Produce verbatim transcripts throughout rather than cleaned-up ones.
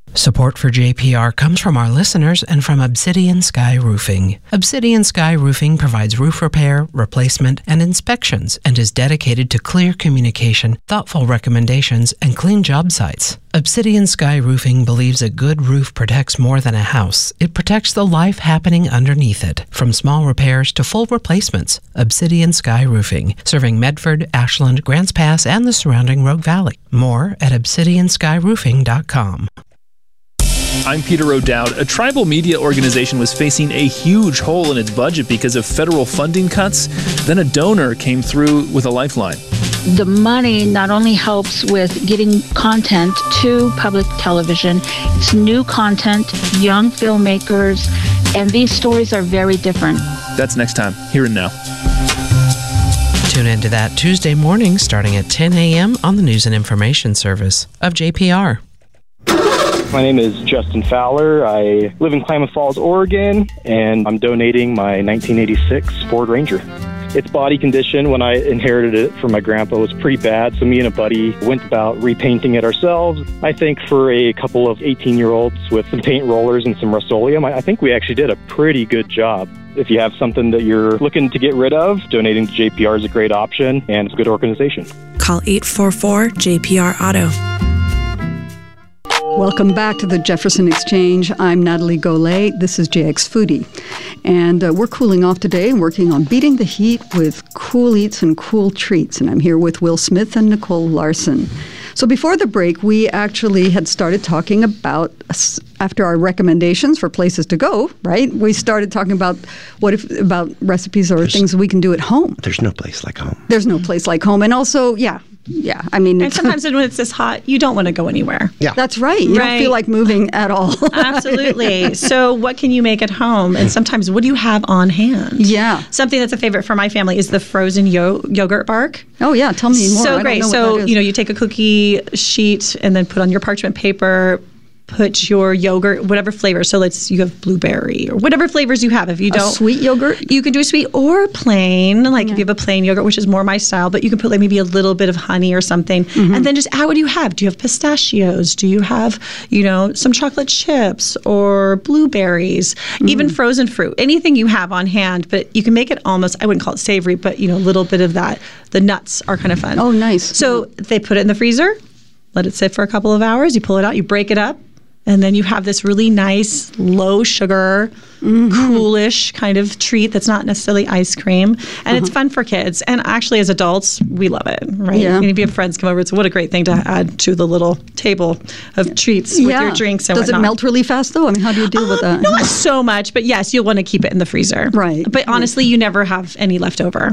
Support for J P R comes from our listeners and from Obsidian Sky Roofing. Obsidian Sky Roofing provides roof repair, replacement, and inspections and is dedicated to clear communication, thoughtful recommendations, and clean job sites. Obsidian Sky Roofing believes a good roof protects more than a house. It protects the life happening underneath it. From small repairs to full replacements, Obsidian Sky Roofing, serving Medford, Ashland, Grants Pass, and the surrounding Rogue Valley. More at obsidian sky roofing dot com. I'm Peter O'Dowd. A tribal media organization was facing a huge hole in its budget because of federal funding cuts. Then a donor came through with a lifeline. The money not only helps with getting content to public television, it's new content, young filmmakers, and these stories are very different. That's next time, here and now. Tune into that Tuesday morning starting at ten a.m. on the News and Information Service of J P R. My name is Justin Fowler. I live in Klamath Falls, Oregon, and I'm donating my nineteen eighty-six Ford Ranger. Its body condition, when I inherited it from my grandpa, was pretty bad, so me and a buddy went about repainting it ourselves. I think for a couple of eighteen-year-olds with some paint rollers and some Rust-Oleum, I think we actually did a pretty good job. If you have something that you're looking to get rid of, donating to J P R is a great option, and it's a good organization. Call eight four four J P R Auto. Welcome back to the Jefferson Exchange. I'm Natalie Golay. This is J X Foodie. And uh, we're cooling off today and working on beating the heat with cool eats and cool treats. And I'm here with Will Smith and Nicole Larson. So before the break, we actually had started talking about, after our recommendations for places to go, right? We started talking about what if about recipes or there's, things that we can do at home. There's no place like home. There's no place like home. And also, yeah, yeah. I mean, and sometimes when it's this hot, you don't want to go anywhere. Yeah, that's right. You right. don't feel like moving at all. Absolutely. So what can you make at home? And sometimes what do you have on hand? Yeah. Something that's a favorite for my family is the frozen yo- yogurt bark. Oh, yeah. Tell me more. So I great. Don't know so, what that is. you know, you take a cookie sheet and then put on your parchment paper, put your yogurt, whatever flavor. So let's, you have blueberry or whatever flavors you have. If you don't. A sweet yogurt? You can do sweet or plain, like yeah. if you have a plain yogurt, which is more my style, but you can put like maybe a little bit of honey or something. Mm-hmm. And then just add what you have. Do you have pistachios? Do you have, you know, some chocolate chips or blueberries, mm. even frozen fruit, anything you have on hand, but you can make it almost, I wouldn't call it savory, but you know, a little bit of that. The nuts are kind of fun. Oh, nice. So mm. they put it in the freezer, let it sit for a couple of hours. You pull it out, you break it up. And then you have this really nice, low sugar, mm-hmm. coolish kind of treat that's not necessarily ice cream. And uh-huh. it's fun for kids. And actually, as adults, we love it, right? Yeah. And if you have friends come over, it's what a great thing to add to the little table of treats with yeah. your drinks and Does whatnot. it melt really fast, though? I mean, how do you deal um, with that? Not so much, but yes, you'll want to keep it in the freezer. Right. But honestly, you never have any left over.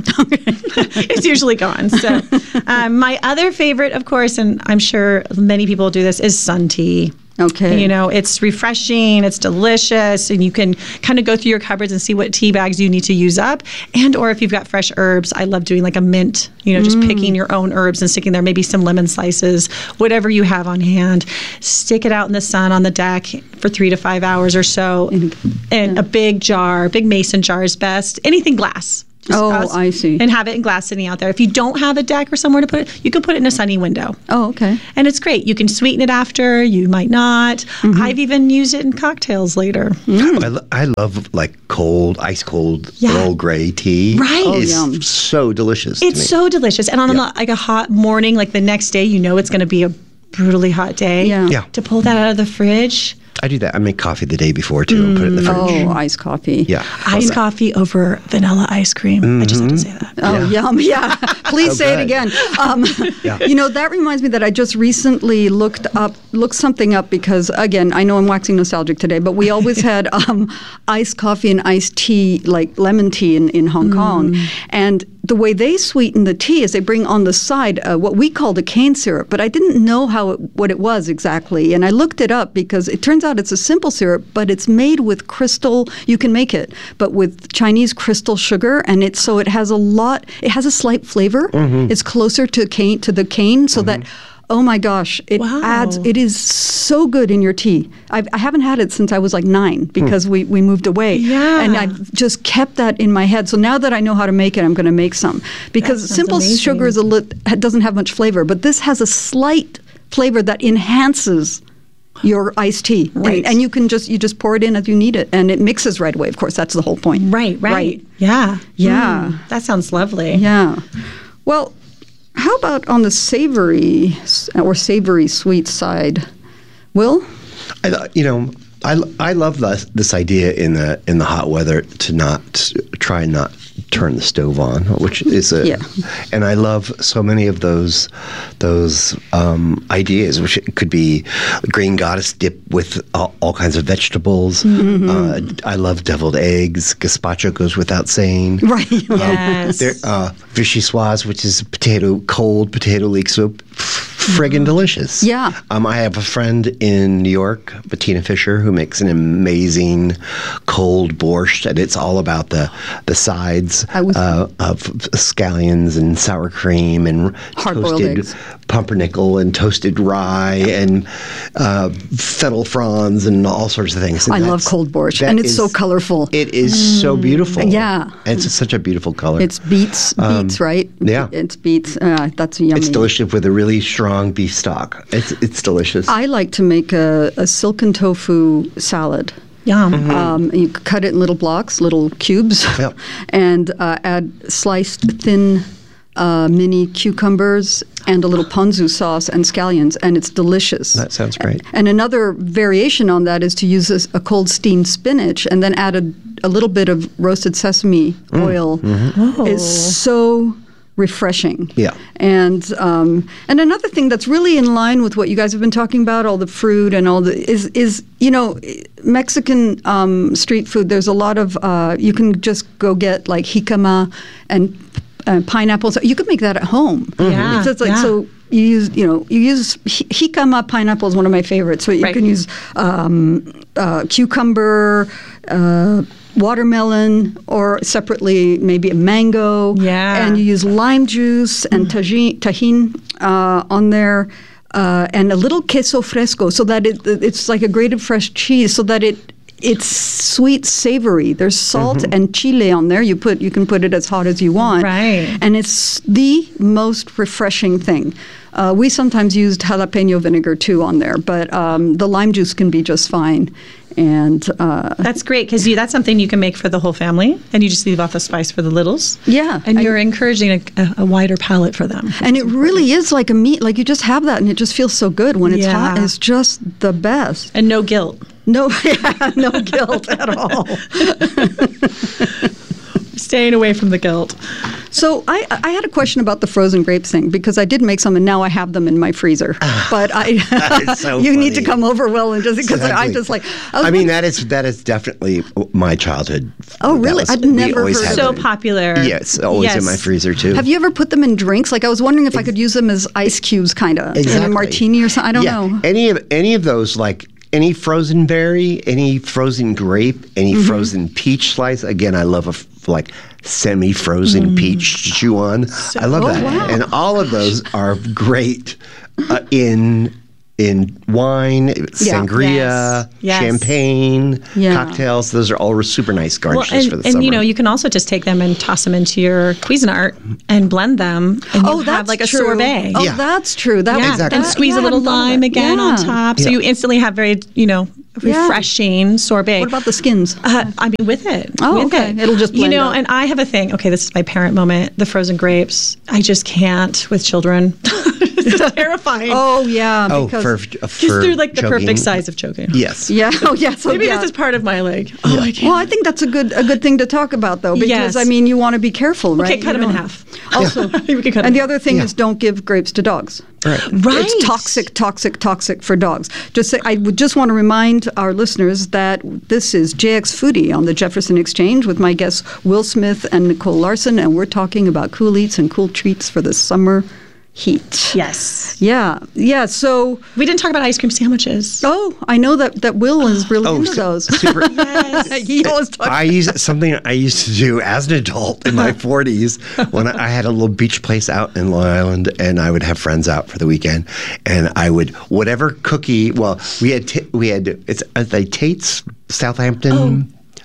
It's usually gone. So um, my other favorite, of course, and I'm sure many people do this, is sun tea. Okay. You know, it's refreshing, it's delicious, and you can kind of go through your cupboards and see what tea bags you need to use up. And or if you've got fresh herbs, I love doing like a mint, you know, just mm. picking your own herbs and sticking there, maybe some lemon slices, whatever you have on hand. Stick it out in the sun on the deck for three to five hours or so. Mm. And yeah. a big jar, big mason jar is best. Anything glass. Just oh, us, I see. And have it in glass sitting out there. If you don't have a deck or somewhere to put it, you can put it in a sunny window. Oh, okay. And it's great. You can sweeten it after. You might not. Mm-hmm. I've even used it in cocktails later. Mm. I, lo- I love like cold, ice cold yeah. Earl Grey tea. Right. Oh, it's yum. so delicious. It's to me. so delicious. And on yeah. a, like a hot morning, like the next day, you know it's going to be a brutally hot day. Yeah. yeah. To pull that out of the fridge. I do that. I make coffee the day before, too, and put it in the fridge. Oh, iced coffee. Yeah. Iced coffee over vanilla ice cream. Mm-hmm. I just have to say that. Oh, yeah. yum. Yeah. Please So say good. it again. Um, yeah. You know, that reminds me that I just recently looked up, looked something up because, again, I know I'm waxing nostalgic today, but we always had um, iced coffee and iced tea, like lemon tea in, in Hong mm. Kong. And the way they sweeten the tea is they bring on the side uh, what we called a cane syrup, but I didn't know how it, what it was exactly. And I looked it up because it turns out it's a simple syrup, but it's made with crystal, you can make it, but with Chinese crystal sugar, and it's so it has a lot, it has a slight flavor. Mm-hmm. It's closer to cane to the cane, so mm-hmm. that oh my gosh, it wow. adds, it is so good in your tea. I've, I haven't had it since I was like nine because hmm. we, we moved away. Yeah. And I've just kept that in my head. So now that I know how to make it, I'm going to make some. Because simple amazing. sugar is a lit, doesn't have much flavor, but this has a slight flavor that enhances your iced tea, Right. and, and you can just you just pour it in as you need it, and it mixes right away. Of course, that's the whole point. Right, right. Right. Yeah. Yeah. Mm, that sounds lovely. Yeah. Well, how about on the savory s- or savory sweet side? Will? I, you know, I, I love this, this idea in the in the hot weather to not try and not turn the stove on, which is a, Yeah. and I love so many of those those um, ideas, which it could be green goddess dip with all, all kinds of vegetables. Mm-hmm. Uh, I love deviled eggs. Gazpacho goes without saying. Right. Yes. There, uh, vichyssoise, which is potato cold potato leek soup, friggin' delicious. Yeah. Um, I have a friend in New York, Bettina Fisher, who makes an amazing cold borscht, and it's all about the the sides I was- uh, of scallions and sour cream and Hard-boiled toasted eggs. pumpernickel and toasted rye and uh, fennel fronds and all sorts of things. And I love that's- cold borscht, that and it's so is- colorful. It is so beautiful. Yeah. And it's such a beautiful color. It's beets, beets, right? Um, yeah. It's beets. Uh, that's yummy. It's delicious with a really strong beef stock. It's it's delicious. I like to make a, a silken tofu salad. Yum. Mm-hmm. Um, you cut it in little blocks, little cubes, Yep. and uh, add sliced thin uh, mini cucumbers and a little ponzu sauce and scallions, and it's delicious. That sounds great. And another variation on that is to use this, a cold steamed spinach and then add a, a little bit of roasted sesame Mm. oil. Oh. It's so refreshing. Yeah. And um, and another thing that's really in line with what you guys have been talking about, all the fruit and all the is is you know Mexican um, street food. There's a lot of uh, you can just go get like jicama and uh, pineapples. You could make that at home. Yeah, It's just like yeah. so. You use, you know, you use ji- jicama pineapple is one of my favorites. So you Right. can use um, uh, cucumber, uh, watermelon, or separately maybe a mango. Yeah. And you use lime juice and tajin, tajin uh, on there, uh, and a little queso fresco, so that it it's like a grated fresh cheese, so that it. It's sweet, savory. There's salt and chile on there. You put you can put it as hot as you want, Right. and it's the most refreshing thing. Uh, we sometimes used jalapeno vinegar too on there, but um, the lime juice can be just fine. And uh, That's great because that's something you can make for the whole family, and you just leave off the spice for the littles. Yeah, and I- you're encouraging a, a, a wider palate for them. and it really is like a meat. Like you just have that, and it just feels so good when it's hot. Yeah. It's just the best. And no guilt. No, yeah, no guilt at all. Staying away from the guilt. So I, I had a question about the frozen grapes thing because I did make some and now I have them in my freezer. But I, is so you need to funny. come over, Will, and just because I Exactly. just like. I, was I mean, wondering- that is that is definitely my childhood. Oh, That really? was- I'd we never always heard had of So them. popular. Yes, always in Yes. my freezer too. Have you ever put them in drinks? Like I was wondering if I could use them as ice cubes, kind of in a Exactly. martini or something. I don't yeah. know. Any of any of those, like any frozen berry, any frozen grape, any Mm-hmm. frozen peach slice. Again, I love a f- like semi-frozen peach to chew on. I love Oh, that, wow. and all of those are great uh, in. In wine, sangria, Yes. Yes. champagne, Yeah. cocktails, those are all super nice Well, garnishes and, for the and summer. you know, you can also just take them and toss them into your Cuisinart and blend them, and you Oh, have that's like a true. sorbet. Oh, Yeah. that's true. That yeah, Exactly. and squeeze yeah, a little I hadn't thought of lime that. again on Yeah. top, so Yeah. you instantly have very, you know, Yeah. refreshing sorbet. What about the skins? Uh, I mean, with it. Oh, with okay. It. It'll just you blend know. up. And I have a thing. Okay, this is my parent moment. The frozen grapes. I just can't with children. It's terrifying. Oh yeah. oh, because, for, uh, because for they're like the choking. perfect size of choking. Yes. Yeah. Oh yeah. So Maybe yeah. this is part of my like. Oh, I can't. Well, I think that's a good a good thing to talk about though, because Yes. I mean you want to be careful, right? Okay, cut You them in don't- half. Also, we can cut and the them. other thing Yeah. is don't give grapes to dogs. Right. Right. It's toxic, toxic, toxic for dogs. Just say, I would just want to remind our listeners that this is J X Foodie on the Jefferson Exchange with my guests Will Smith and Nicole Larson, and we're talking about cool eats and cool treats for the summer heat. Yes. Yeah, yeah. So, We didn't talk about ice cream sandwiches. oh, I know that, that Will is really Oh, into su- those. super. he always talks. I used something I used to do as an adult in my forties when I, I had a little beach place out in Long Island, and I would have friends out for the weekend, and I would whatever cookie. Well, we had t- we had it's uh, the Tate's Southampton.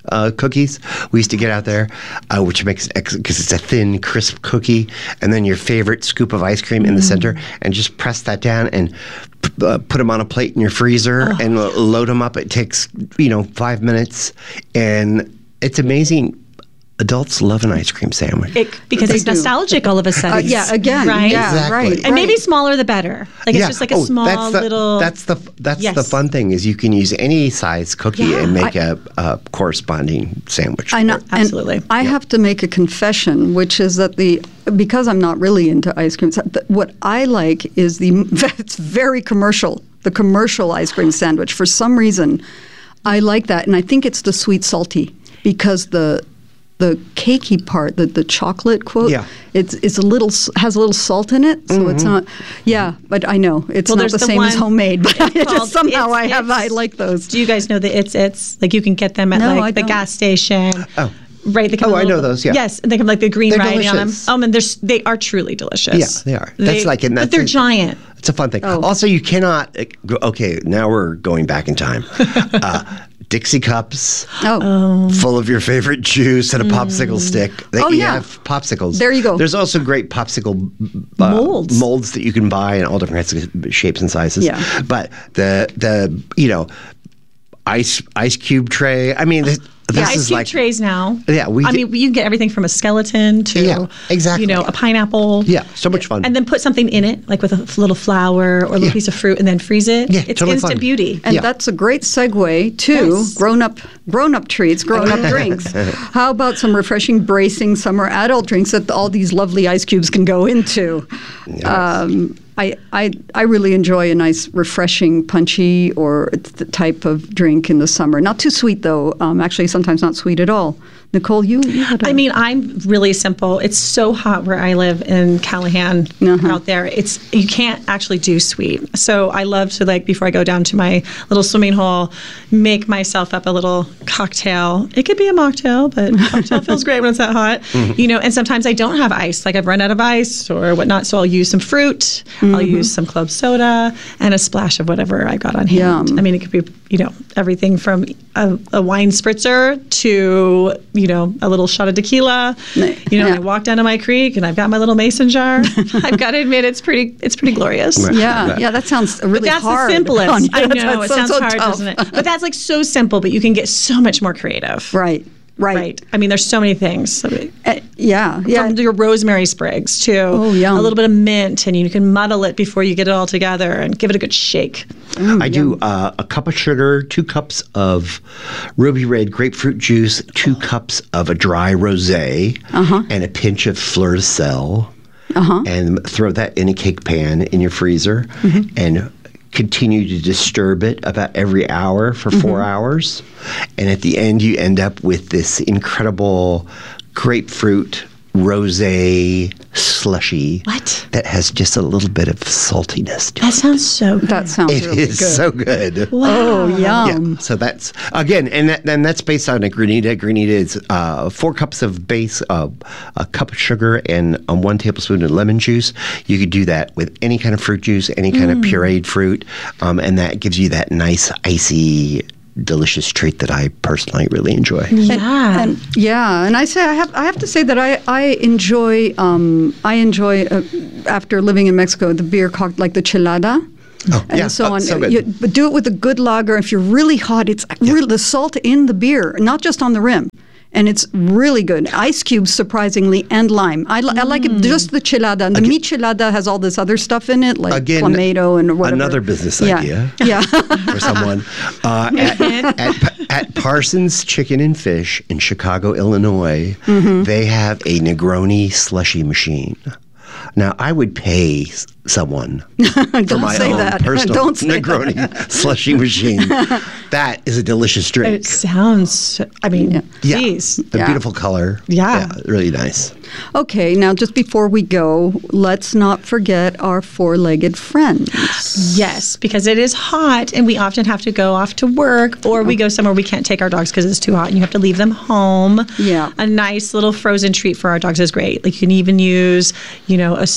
uh, cookies. We used to get out there, uh, which makes it because it's a thin, crisp cookie, and then your favorite scoop of ice cream mm. in the center, and just press that down and uh, put them on a plate in your freezer oh. and load them up. It takes you know five minutes, and it's amazing. Adults love an ice cream sandwich. It, because They it's do. nostalgic all of a sudden. Uh, yeah, again, right? yeah, Exactly. right. And right. maybe smaller the better. Like yeah. it's just like a oh, small that's the, little. That's the that's Yes. the fun thing is you can use any size cookie Yeah. and make I- a, a corresponding sandwich. I know, Or- absolutely. And I have to make a confession, which is that the because I'm not really into ice cream. th- What I like is the it's very commercial. The commercial ice cream sandwich. For some reason, I like that, and I think it's the sweet salty because the the cakey part, the the chocolate quote, Yeah. it's it's a little s- has a little salt in it, so Mm-hmm. it's not. Yeah, but I know it's Well, not there's the the same as one- homemade. But I it's called just somehow It's I have I It's. like those. Do you guys know the It's It's? Like you can get them at No, like I the don't. gas station. Oh. Right. They come Oh, in I know little- those, yeah. Yes, and they come like the green They're writing on them. delicious. Oh, and they're s- they are truly delicious. Yeah, they are. That's They- like- and but that's they're a- giant. It's a fun thing. Oh. Also, you cannot. Okay, now we're going back in time. Uh, Dixie cups Oh. full of your favorite juice and a popsicle stick. That Oh, you yeah. have popsicles. There you go. There's also great popsicle uh, Molds. molds that you can buy in all different kinds of shapes and sizes. Yeah. But the the you know ice ice cube tray. I mean, this, this Ice is cube like trays now. Yeah, we I did- mean, you can get everything from a skeleton to, Yeah, exactly. you know, a pineapple. Yeah, so much fun. And then put something in it, like with a f- little flower or a little Yeah. piece of fruit, and then freeze it. Yeah, it's totally instant fun. beauty. And Yeah. that's a great segue to Yes. grown up grown up treats, grown up drinks. How about some refreshing, bracing summer adult drinks that all these lovely ice cubes can go into? Um, I, I I really enjoy a nice, refreshing, punchy or th- type of drink in the summer. Not too sweet though. Um, actually, sometimes not sweet at all. Nicole, you, you had a, I mean, I'm really simple. It's so hot where I live in Callahan Uh-huh. out there. It's you can't actually do sweet. So I love to like before I go down to my little swimming hole, make myself up a little cocktail. It could be a mocktail, but cocktail feels great when it's that hot. You know, and sometimes I don't have ice. Like I've run out of ice or whatnot. So I'll use some fruit. I'll use some club soda and a splash of whatever I got on hand. Yum. I mean, it could be you know everything from a, a wine spritzer to you know, a little shot of tequila. You know, Yeah. I walk down to my creek and I've got my little mason jar. I've got to admit, it's pretty, it's pretty glorious. yeah, yeah, that sounds really But that's hard. the simplest. on you. I That know, it sounds so hard, tough. doesn't it? But that's like so simple, but you can get so much more creative. Right, right. Right. I mean, there's so many things. Uh, yeah, yeah. From your rosemary sprigs to Oh, yum. a little bit of mint, and you can muddle it before you get it all together and give it a good shake. I do uh, a cup of sugar, two cups of ruby red grapefruit juice, two cups of a dry rosé, Uh-huh. and a pinch of fleur de sel, Uh-huh. and throw that in a cake pan in your freezer, Mm-hmm. and continue to disturb it about every hour for four Mm-hmm. hours, and at the end you end up with this incredible grapefruit rosé slushy. What? That has just a little bit of saltiness to That it. sounds so good. That sounds It really is good. so good. Oh, Yeah, yum. so that's again, and that, and that's based on a granita. Granita is uh, four cups of base, uh, a cup of sugar, and um, one tablespoon of lemon juice. You could do that with any kind of fruit juice, any kind of pureed fruit, um, and that gives you that nice icy, delicious treat that I personally really enjoy. Yeah. And yeah, and I say I have I have to say that I I enjoy um, I enjoy uh, after living in Mexico the beer cocktail like the chelada. Oh, and yeah, so oh, on. so good. You, but do it with a good lager. If you're really hot, it's really the salt in the beer, not just on the rim. And it's really good. Ice cubes, surprisingly, and lime. I, li- I like it just the chelada. And the meat chelada has all this other stuff in it, like Again, clamato and whatever. another business Yeah. idea. Yeah. For someone uh, at, at, at Parsons Chicken and Fish in Chicago, Illinois, Mm-hmm. they have a Negroni slushy machine. Now, I would pay s- someone for Don't my say own that. personal Don't say Negroni slushy machine. That is a delicious It drink. sounds, I mean, Yeah, geez. a Yeah. beautiful color. Yeah. really nice. Okay, now just before we go, let's not forget our four-legged friends. Yes, because it is hot and we often have to go off to work or we go somewhere we can't take our dogs because it's too hot and you have to leave them home. Yeah. A nice little frozen treat for our dogs is great. Like you can even use, you know, a soup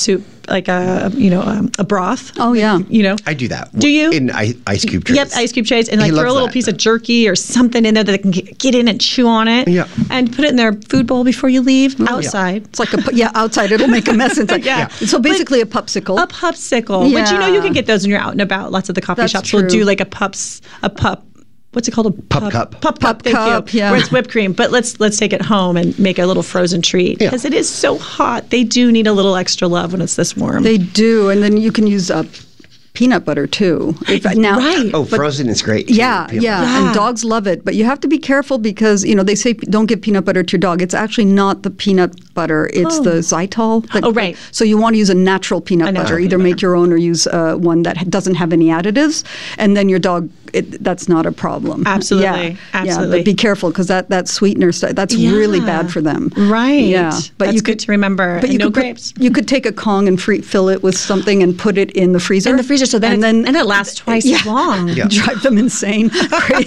like a you know um, a broth. Oh yeah, you know. I do that. Do you? In I- ice cube trays. Yep, ice cube trays, and like He throw a loves little that. piece of jerky or something in there that they can get, get in and chew on it. Yeah. And put it in their food bowl before you leave outside. it's like a pu- yeah outside. It'll make a mess inside. Yeah. So basically a popsicle. A popsicle, which you know you Yeah. can get those when you're out and about. Lots of the coffee That's shops will true. do like a pups, a pup. What's it called? A Pup cup. Pup cup. Pup thank cup, you. yeah. Where it's whipped cream. But let's let's take it home and make a little frozen treat Yeah. because it is so hot. They do need a little extra love when it's this warm. They do, and then you can use uh, peanut butter too. If, now, Right. Oh, but- frozen is great. too. Yeah, Peanut yeah, butter. Yeah. and dogs love it. But you have to be careful because you know they say p- don't give peanut butter to your dog. It's actually not the peanut butter; it's the xylitol. that- Oh, right. So you want to use a natural peanut A natural butter. peanut Either butter. make your own or use uh, one that doesn't have any additives, and then your dog. It, that's not a problem. Absolutely. Yeah, yeah. Absolutely. But be careful because that that sweetener stuff that's really Yeah. bad for them. Right. Yeah. But That's you good could to remember. But And you no could grapes. Put, you could take a Kong and free, fill it with something and put it in the freezer. In the freezer, so then and it's- then and it lasts twice yeah. as long. Yeah. Drive them insane. Cra-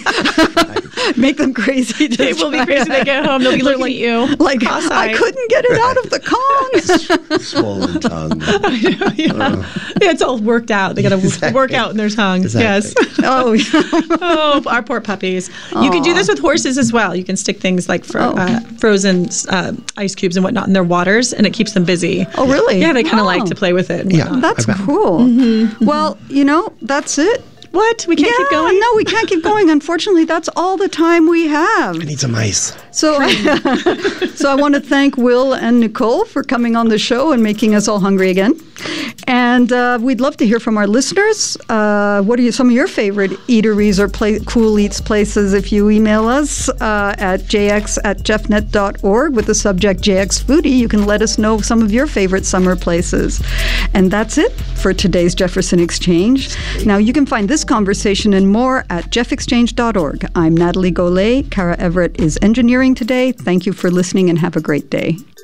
Make them crazy. to They will be try crazy. They it. get home. They'll be looking like, at you. Like, I cross-eyed. couldn't get it out of the Kong. Swollen tongue. yeah. yeah, it's all worked out. They got to Exactly. work out in their tongue. Exactly. Yes. oh, yeah. Oh, our poor puppies. You can do this with horses as well. You can stick things like fro- Oh. uh, frozen uh, ice cubes and whatnot in their waters, and it keeps them busy. Oh, really? Yeah, they kind of Oh. like to play with it. and Yeah. whatnot. That's I bet. cool. Mm-hmm. Well, you know, that's it. What? We can't yeah, keep going? No, we can't keep going. Unfortunately, that's all the time we have. I need some ice. So, so I want to thank Will and Nicole for coming on the show and making us all hungry again. And uh, we'd love to hear from our listeners. Uh, what are you, some of your favorite eateries or play, cool eats places? If you email us uh, at jx at jeffnet dot org with the subject J X Foodie, you can let us know some of your favorite summer places. And that's it for today's Jefferson Exchange. Now, you can find this conversation and more at jeff exchange dot org. I'm Natalie Golay. Kara Everett is engineering today. Thank you for listening and have a great day.